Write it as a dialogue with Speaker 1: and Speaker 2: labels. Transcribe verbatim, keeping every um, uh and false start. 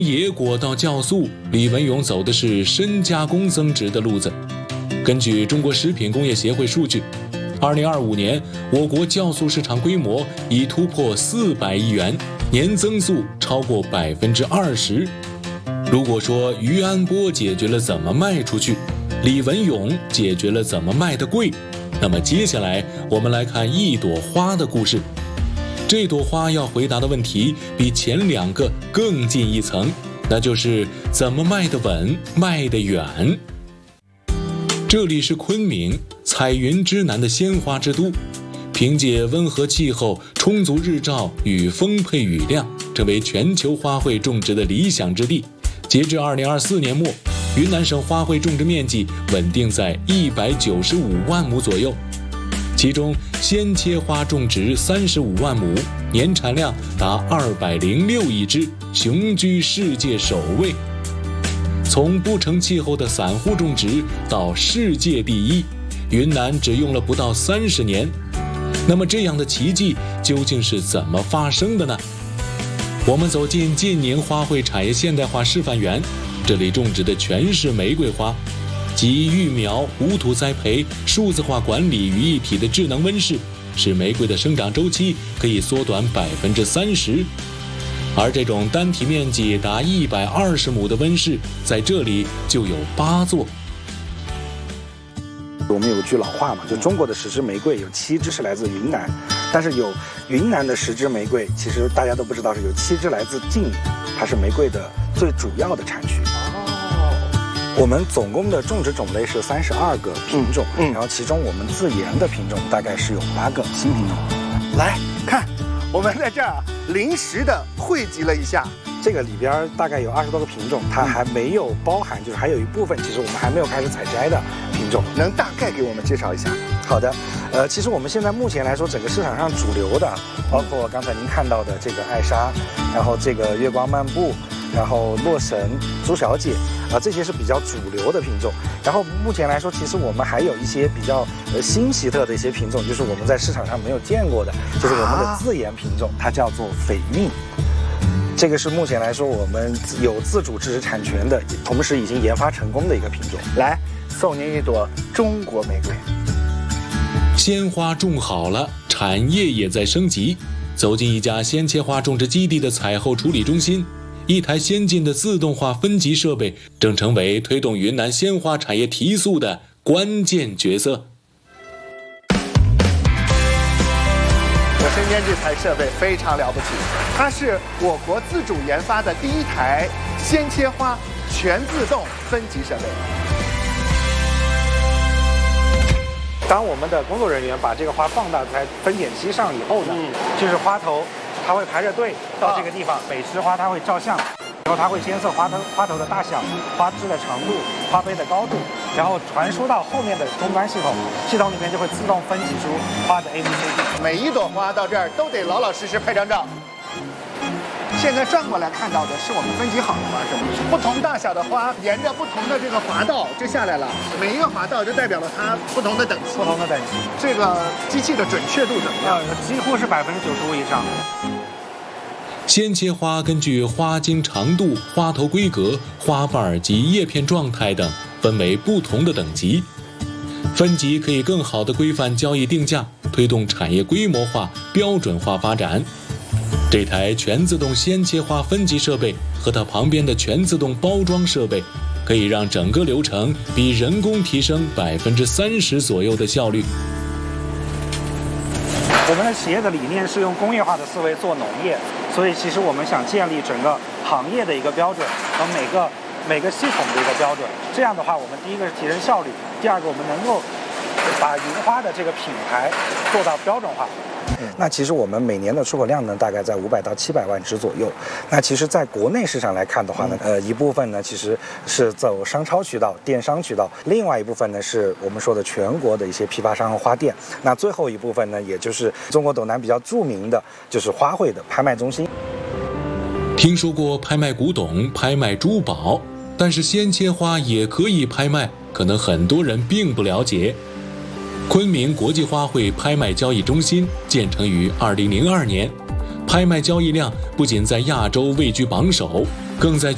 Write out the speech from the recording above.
Speaker 1: 野果到酵素，李文勇走的是深加工增值的路子。根据中国食品工业协会数据，二零二五年我国酵素市场规模已突破四百亿元，年增速超过百分之二十。如果说于安波解决了怎么卖出去，李文勇解决了怎么卖得贵，那么接下来我们来看一朵花的故事。这朵花要回答的问题比前两个更进一层，那就是怎么卖得稳，卖得远。这里是昆明，彩云之南的鲜花之都，凭借温和气候、充足日照与丰沛雨量，成为全球花卉种植的理想之地。截至二零二四年末，云南省花卉种植面积稳定在一百九十五万亩左右，其中鲜切花种植三十五万亩，年产量达二百零六亿只，雄居世界首位。从不成气候的散户种植到世界第一，云南只用了不到三十年。那么这样的奇迹究竟是怎么发生的呢？我们走进晋宁花卉产业现代化示范园，这里种植的全是玫瑰花，集育苗、无土栽培、数字化管理于一体的智能温室，使玫瑰的生长周期可以缩短百分之三十。而这种单体面积达一百二十亩的温室，在这里就有八座。
Speaker 2: 我们有句老话嘛，就中国的十支玫瑰有七支是来自云南，但是有云南的十支玫瑰，其实大家都不知道是有七支来自晋宁，它是玫瑰的最主要的产区。哦，我们总共的种植种类是三十二个品种，嗯，然后其中我们自研的品种大概是有八个新品种。
Speaker 3: 来看，我们在这儿临时的汇集了一下。
Speaker 2: 这个里边大概有二十多个品种，它还没有包含，就是还有一部分其实我们还没有开始采摘的品种，
Speaker 3: 能大概给我们介绍一下？
Speaker 2: 好的，呃，其实我们现在目前来说，整个市场上主流的，包括刚才您看到的这个艾莎，然后这个月光漫步，然后洛神、朱小姐，啊、呃，这些是比较主流的品种。然后目前来说，其实我们还有一些比较呃新奇特的一些品种，就是我们在市场上没有见过的，就是我们的自研品种，它叫做绯韵。这个是目前来说我们有自主知识产权的，同时已经研发成功的一个品种。
Speaker 3: 来，送您一朵中国玫瑰。
Speaker 1: 鲜花种好了，产业也在升级。走进一家鲜切花种植基地的采后处理中心，一台先进的自动化分级设备正成为推动云南鲜花产业提速的关键角色。
Speaker 3: 我身边这台设备非常了不起，它是我国自主研发的第一台鲜切花全自动分级设备。
Speaker 2: 当我们的工作人员把这个花放到台分拣机上以后呢，嗯、就是花头，它会排着队到这个地方，啊、每枝花它会照相，然后它会监测花头花头的大小、花枝的长度、花杯的高度，然后传输到后面的终端系统，系统里面就会自动分级出花的 A B C D。
Speaker 3: 每一朵花到这儿都得老老实实拍张照。现在转过来看到的是我们分级好的花，是吗？不同大小的花沿着不同的这个滑道就下来了，每一个滑道就代表了它不同的等级。
Speaker 2: 不同的等级，
Speaker 3: 这个机器的准确度怎么样？
Speaker 2: 呃，几乎是百分之九十五以上。
Speaker 1: 鲜切花根据花茎长度、花头规格、花瓣及叶片状态等，分为不同的等级。分级可以更好地规范交易定价，推动产业规模化、标准化发展。这台全自动鲜切花分级设备和它旁边的全自动包装设备，可以让整个流程比人工提升百分之三十左右的效率。
Speaker 2: 我们的企业的理念是用工业化的思维做农业，所以其实我们想建立整个行业的一个标准和每个每个系统的一个标准。这样的话，我们第一个是提升效率，第二个我们能够把云花的这个品牌做到标准化。那其实我们每年的出口量呢，大概在五百到七百万只左右。那其实，在国内市场来看的话呢，呃，一部分呢其实是走商超渠道、电商渠道，另外一部分呢是我们说的全国的一些批发商和花店。那最后一部分呢，也就是中国斗南比较著名的就是花卉的拍卖中心。
Speaker 1: 听说过拍卖古董、拍卖珠宝，但是鲜切花也可以拍卖，可能很多人并不了解。昆明国际花卉拍卖交易中心建成于二零零二年，拍卖交易量不仅在亚洲位居榜首，更在